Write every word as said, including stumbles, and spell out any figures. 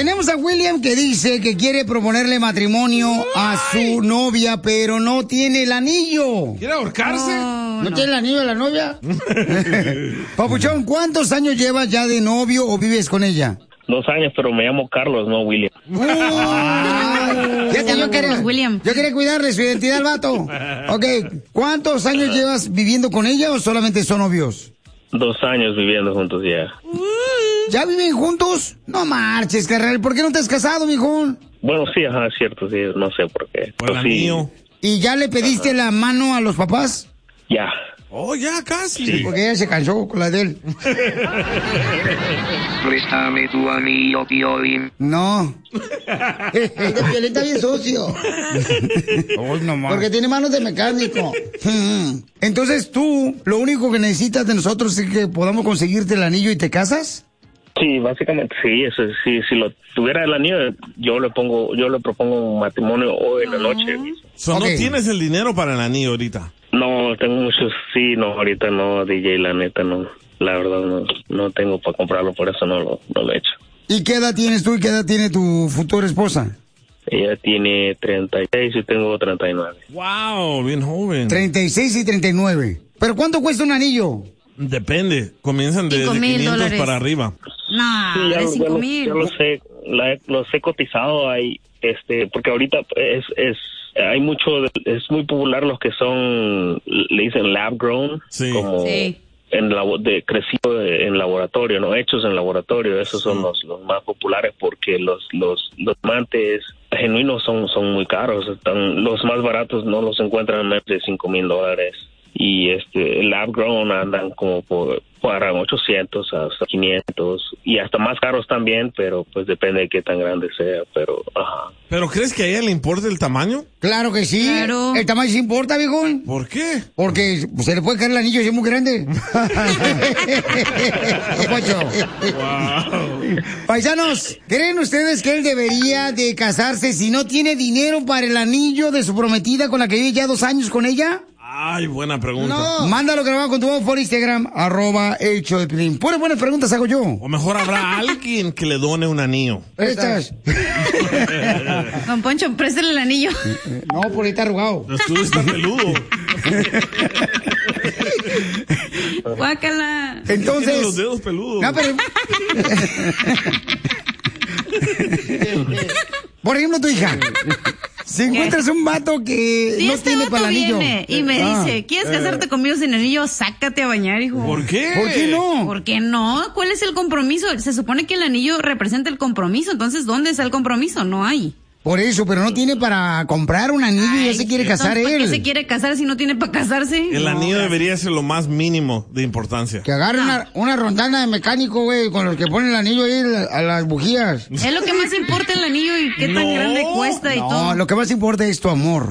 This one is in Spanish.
Tenemos a William que dice que quiere proponerle matrimonio a su novia, pero no tiene el anillo. ¿Quiere ahorcarse? Oh, ¿No, ¿No tiene el anillo de la novia? Papuchón, ¿cuántos años llevas ya de novio o vives con ella? Dos años, pero me llamo Carlos, no William. Fíjate, yo quería, William. Yo quería cuidarle su identidad al vato. Ok, ¿cuántos años llevas viviendo con ella o solamente son novios? Dos años viviendo juntos ya. ¿Ya viven juntos? No marches, carnal. ¿Por qué no te has casado, mijón? Bueno, sí, ajá, cierto, sí, no sé por qué. Por el anillo. ¿Y ya le pediste ajá. la mano a los papás? Ya. Oh, ya, casi. Sí, porque ella se cansó con la de él. Préstame tu anillo, Piolín. No. El de Piolín está bien sucio. Oh, no más. Porque tiene manos de mecánico. Entonces tú, lo único que necesitas de nosotros es que podamos conseguirte el anillo y te casas. Sí, básicamente sí, eso sí, si lo tuviera el anillo, yo le pongo, yo le propongo un matrimonio hoy en la noche. So, okay. ¿No tienes el dinero para el anillo ahorita? No, tengo muchos, sí, no, ahorita no, D J, la neta, no, la verdad no, no tengo para comprarlo, por eso no lo, no lo he hecho. ¿Y qué edad tienes tú y qué edad tiene tu futura esposa? Ella tiene treinta y seis y tengo treinta y nueve. Wow, bien joven. treinta y seis y treinta y nueve. ¿Pero cuánto cuesta un anillo? Depende, comienzan de, de quinientos dólares para arriba. No, sí, ya, de cinco mil. Yo lo sé, la, los he cotizado ahí, este, porque ahorita es, es, hay mucho, es muy popular los que son, le dicen lab grown, sí. como sí. en la, de crecido en laboratorio, no hechos en laboratorio, esos son los, los más populares porque los, los, los diamantes genuinos son, son muy caros, están, los más baratos no los encuentran en más de cinco mil dólares. Y este, lab grown andan como por, para ochocientos hasta quinientos y hasta más caros también, pero pues depende de qué tan grande sea, pero ajá. ¿Pero crees que a ella le importa el tamaño? Claro que sí. Claro. El tamaño sí importa, viejón. ¿Por qué? Porque se le puede caer el anillo si es muy grande. Wow. Paisanos, ¿creen ustedes que él debería de casarse si no tiene dinero para el anillo de su prometida con la que vive ya dos años con ella? Ay, buena pregunta. No. Mándalo grabado con tu voz por Instagram, arroba el show de Piolín. Puras buenas preguntas hago yo. O mejor habrá alguien que le done un anillo. Estas. Don Poncho, préstale el anillo. No, por ahí está arrugado. Tú estás peludo. Guácala. Entonces. Tiene los dedos peludos. No, pero... Por ejemplo, tu hija. Si encuentras un vato que si no este tiene para el anillo viene y me ah, dice, ¿quieres casarte conmigo sin anillo? Sácate a bañar, hijo. ¿Por qué? ¿Por qué no? ¿Por qué no? ¿Cuál es el compromiso? Se supone que el anillo representa el compromiso, entonces ¿dónde está el compromiso? No hay. Por eso, pero no tiene para comprar un anillo y ya se quiere casar él. ¿Para qué se quiere casar si no tiene para casarse? El no, anillo gracias. debería ser lo más mínimo de importancia. Que agarre una, una rondana de mecánico, güey, con los que ponen el anillo ahí a las bujías. Es lo que más importa el anillo y qué tan no, grande cuesta y no, todo. No, lo que más importa es tu amor.